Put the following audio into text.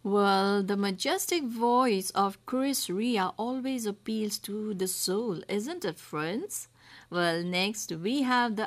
Well, the majestic voice of Chris Ria always appeals to the soul, isn't it, friends? Well, next we have the